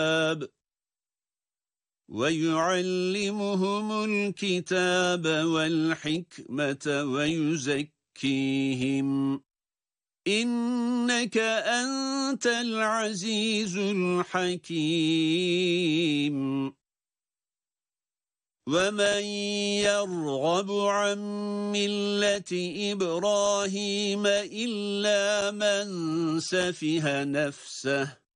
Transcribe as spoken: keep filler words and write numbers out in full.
ويعلمهم الكتاب والحكمة ويزكيهم إنك أنت العزيز الحكيم ومن يرغب عن ملة إبراهيم إلا من سفه نفسه